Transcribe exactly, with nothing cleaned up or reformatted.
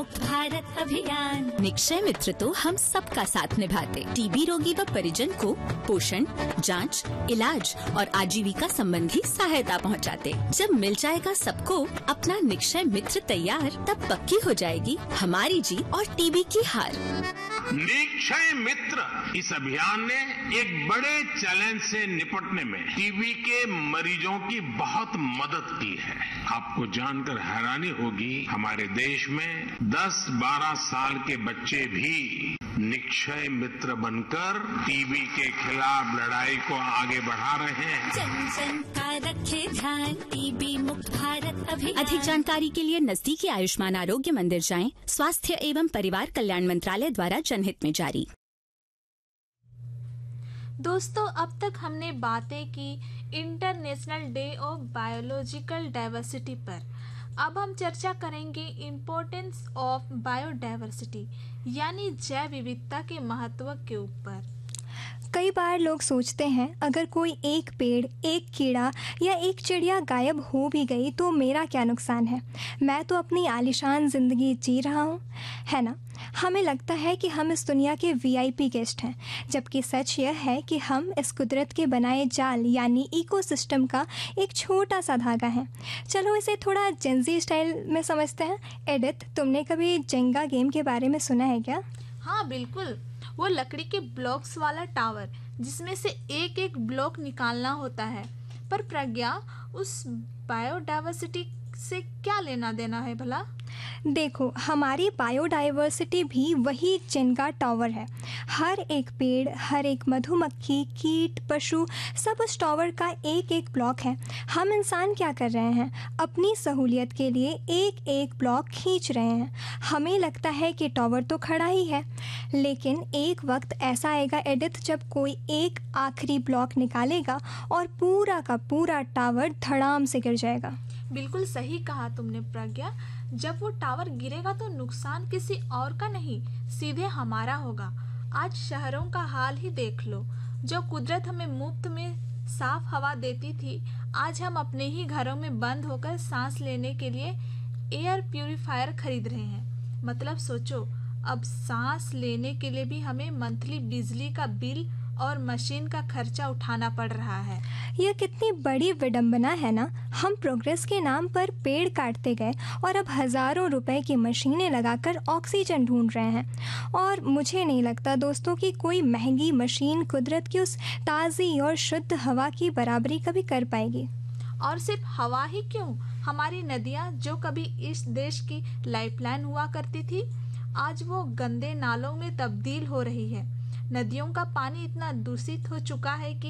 भारत अभियान। निक्षय मित्र तो हम सबका साथ निभाते, टीबी रोगी व परिजन को पोषण, जांच, इलाज और आजीविका संबंधी सहायता पहुंचाते। जब मिल जाएगा सबको अपना निक्षय मित्र तैयार, तब पक्की हो जाएगी हमारी जीत और टीबी की हार। निक्षय मित्र इस अभियान ने एक बड़े चैलेंज से निपटने में टीबी के मरीजों की बहुत मदद की है। आपको जानकर हैरानी होगी, हमारे देश में दस बारह साल के बच्चे भी निक्षय मित्र बनकर टीबी के खिलाफ लड़ाई को आगे बढ़ा रहे हैं। जन जन का रखे ध्यान, टीबी मुक्त भारत अभियान। अधिक जानकारी के लिए नजदीकी आयुष्मान आरोग्य मंदिर जाएं। स्वास्थ्य एवं परिवार कल्याण मंत्रालय द्वारा जनहित में जारी। दोस्तों, अब तक हमने बातें की international day of biological diversity पर। अब हम चर्चा करेंगे इम्पोर्टेंस ऑफ बायोडाइवर्सिटी यानी जैव विविधता के महत्व के ऊपर। कई बार लोग सोचते हैं अगर कोई एक पेड़, एक कीड़ा या एक चिड़िया गायब हो भी गई तो मेरा क्या नुकसान है, मैं तो अपनी आलीशान ज़िंदगी जी रहा हूँ, है ना। हमें लगता है कि हम इस दुनिया के वीआईपी गेस्ट हैं, जबकि सच यह है कि हम इस कुदरत के बनाए जाल यानी इकोसिस्टम का एक छोटा सा धागा है। चलो इसे थोड़ा जेंजी स्टाइल में समझते हैं। एडिथ, तुमने कभी जेंगा गेम के बारे में सुना है क्या? हाँ बिल्कुल, वो लकड़ी के ब्लॉक्स वाला टावर जिसमें से एक एक ब्लॉक निकालना होता है। पर प्रज्ञा, उस बायोडाइवर्सिटी से क्या लेना देना है भला? देखो, हमारी बायोडाइवर्सिटी भी वही जेंगा टावर है। हर एक पेड़, हर एक मधुमक्खी, कीट, पशु, सब उस टावर का एक एक ब्लॉक है। हम इंसान क्या कर रहे हैं, अपनी सहूलियत के लिए एक एक ब्लॉक खींच रहे हैं। हमें लगता है कि टावर तो खड़ा ही है, लेकिन एक वक्त ऐसा आएगा एडिथ, जब कोई एक आखिरी ब्लॉक निकालेगा और पूरा का पूरा टावर धड़ाम से गिर जाएगा। बिल्कुल सही कहा तुमने प्रज्ञा। जब वो टावर गिरेगा तो नुकसान किसी और का नहीं, सीधे हमारा होगा। आज शहरों का हाल ही देख लो। जो कुदरत हमें मुफ्त में साफ हवा देती थी, आज हम अपने ही घरों में बंद होकर सांस लेने के लिए एयर प्यूरिफायर खरीद रहे हैं। मतलब सोचो, अब सांस लेने के लिए भी हमें मंथली बिजली का बिल और मशीन का खर्चा उठाना पड़ रहा है। यह कितनी बड़ी विडंबना है ना। हम प्रोग्रेस के नाम पर पेड़ काटते गए और अब हज़ारों रुपए की मशीनें लगाकर ऑक्सीजन ढूंढ रहे हैं। और मुझे नहीं लगता दोस्तों कि कोई महंगी मशीन कुदरत की उस ताज़ी और शुद्ध हवा की बराबरी कभी कर पाएगी। और सिर्फ हवा ही क्यों, हमारी नदियाँ जो कभी इस देश की लाइफलाइन हुआ करती थी, आज वो गंदे नालों में तब्दील हो रही है। नदियों का पानी इतना दूषित हो चुका है कि